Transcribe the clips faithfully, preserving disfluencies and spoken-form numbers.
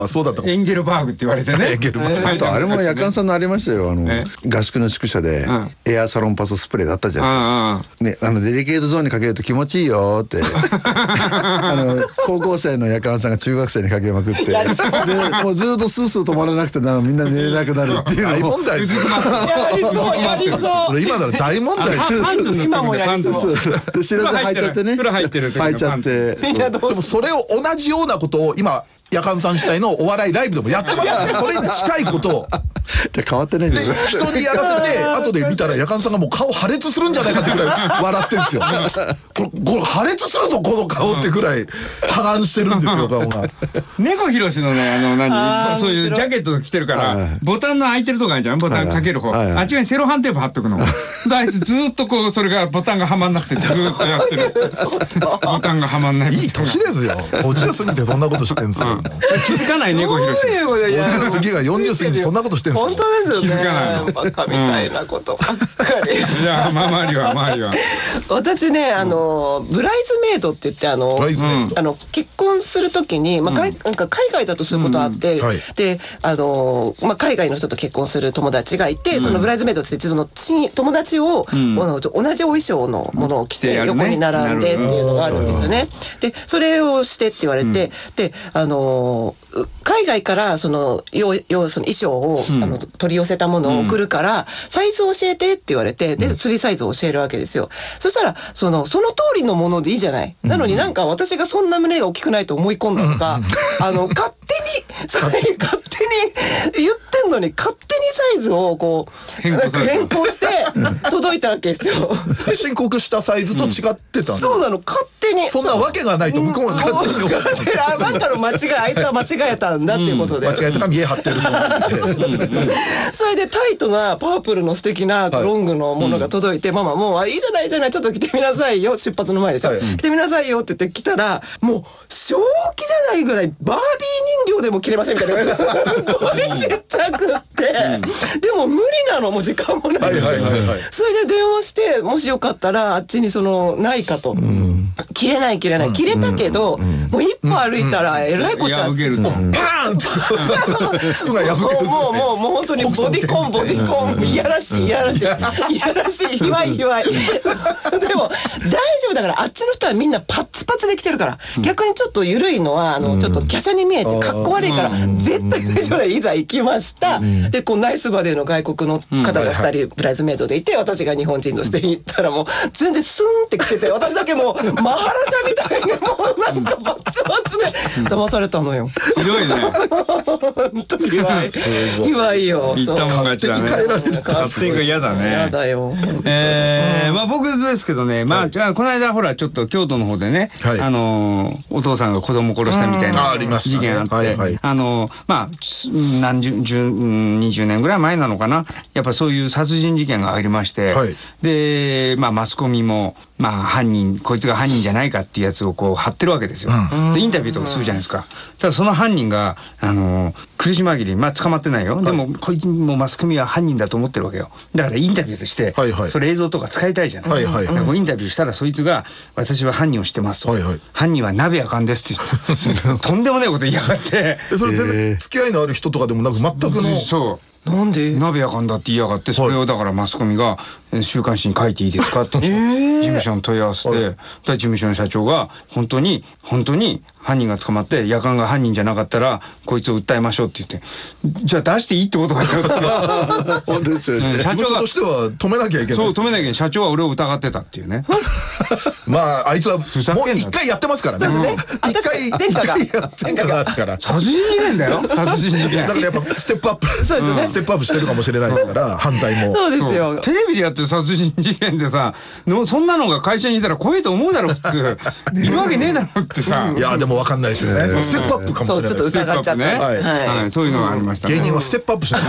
あ、そうだったかも。 エンゲルバーグって言われてね。 エンゲルバーグ。 あとあれも夜間さんのありましたよ。あの合宿の宿舎でエアサロンパススプレーだったじゃないですか。ね、あのデリケートゾーンにかけると気持ちいいよってあの高校生の夜間さんが中学生にかけまくってでもうずっとスースー止まらなくてなみんな寝れなくなるっていう大問題ですよ。 やりそうやりそう。 これ今なら大問題です。 パンツの今もやりそう。 で知らず履いちゃってね。 入ってる履いちゃって。 でもそれを同じようなことを今夜間さん主体のお笑いライブでもやってますよね。これに近いことを。 じゃ変わってないんでですよ。 人にやらせて後で見たら夜間さんがもう顔破裂するんじゃないかってぐらい笑ってんですよ。これこれ破裂するぞこの顔ってぐらい破顔してるんですよ顔が。 猫ひろしのねあの何そういうジャケット着てるからボタンの開いてるとこあるじゃんボタンかける方あっち側にセロハンテープ貼っとくの。あいつずっとこうそれがボタンがはまんなくてずっとやってる。ボタンがはまんない。 いい年ですよ。ごじゅう過ぎてそんなことしてんですよ。 気づかない猫ひろし。 ごじゅう過ぎがよんじゅう過ぎてそんなことしてんですよ。 本当ですよね。 気づかない。 バカみたいなことばっかり。 じゃあ周りは周りは。 私ねあのブライズメイドって言ってあのあの結婚するときにまあなんか海外だとそういうことあってであのまあ海外の人と結婚する友達がいてそのブライズメイドってその友達を同じお衣装のものを着て横に並んでっていうのがあるんですよね。でそれをしてって言われてであの海外からその要要その衣装をあの取り寄せたものを送るからサイズを教えてって言われてでスリーサイズを教えるわけですよ。そしたらそのその通りのものでいいじゃない。なのになんか私がそんな胸が大きくないと思い込んだとかあの勝手に勝手に言ってんのに勝手にサイズをこう変更して届いたわけですよ。 申告したサイズと違ってたんだ。 そうなの勝手にそんなわけがないと向こうが勝手に勝手にあなんかの間違いあいつは間違えたんだっていうことで、 間違えたか見え張ってるそれでタイトなパープルの素敵なロングのものが届いて、ママもういいじゃないいいじゃないちょっと着てみなさいよ出発の前ですよ、着てみなさいよって言って来たらもう正気じゃないぐらいバービー人形でも着れませんみたいなすごいちっちゃくってでも無理なのもう時間もないしそれで電話してもしよかったらあっちにそのないかと着れない着れない着れたけどもう一歩歩いたらえらいこっちゃもうパーンと服が破けるもうもうもう本当にボディコンボディコンいやらしいいやらしいいやらしいひわいひわいでも大丈夫だからあっちの人はみんなパツパツで来てるから逆にちょっと緩いのはあのちょっと華奢に見えてかっこ悪いから絶対大丈夫でいざ行きましたでこうナイスバデーの外国の方がふたりブライズメイドでいて私が日本人として行ったらもう全然スンって来てて私だけもうマハラジャみたいにもうなんかバツバツで騙されたのよ。 ひどいね。 本当にひわいひわいよ。 言ったもん勝ちだね。勝手が嫌だね。 嫌だよ。 えー、まあ僕ですけどね、まあじゃあこの間ほらちょっと京都の方でね、あのお父さんが子供殺したみたいな事件あって、あのまあ何十十にじゅうねんぐらい前なのかな、やっぱそういう殺人事件がありまして、でまあマスコミもまあ犯人こいつが犯人じゃないかっていうやつをこう貼ってるわけですよ。でインタビューとかするじゃないですか。ただその犯人があの苦し紛れにまあ捕まってないよ。でもこいつもマスコミは犯人だと思ってるわけよ。だからインタビューとしてそれ映像とか使いたいじゃない。だからインタビューしたらそいつが私は犯人をしてますと。犯人は鍋あかんですって言ってとんでもないこと言いやがって。 それ全然付き合いのある人とかでもなく全くの。 そう。 なんで鍋やかんだって言いやがってそれをだからマスコミが週刊誌に書いていいですかって事務所に問い合わせて事務所の社長が本当に本当に犯人が捕まって夜間が犯人じゃなかったらこいつを訴えましょうって言ってじゃあ出していいってことかよって本当ですよね。社長としては止めなきゃいけない。 そう止めなきゃいけない。社長は俺を疑ってたっていうね。 まああいつはもう一回やってますからね。 一回前科が前科があるから殺人事件だよ。殺人事件だからやっぱステップアップステップアップしてるかもしれないですから犯罪も。 そうですよ。 テレビでやってる殺人事件でさのそんなのが会社にいたら怖いと思うだろ普通。いるわけねえだろってさ。 いやでも分かんないですよね。ステップアップかもしれない。 そうちょっと疑っちゃったね。 はいそういうのがありました。 芸人はステップアップしない。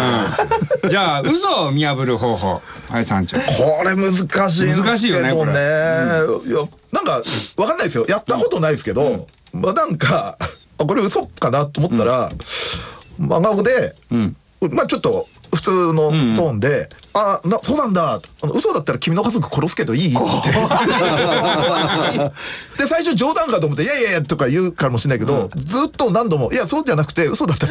じゃあ嘘を見破る方法はいさんちゃん。 これ難しいですけどね。いやなんか分かんないですよ。やったことないですけどまあなんかこれ嘘かなと思ったら真顔でまあちょっと普普通のトーンで「あなそうなんだ嘘だったら君の家族殺すけどいい?」ってで最初冗談かと思って「いやいやいや」とか言うかもしれないけど、ずっと何度も「いやそうじゃなくて嘘だったら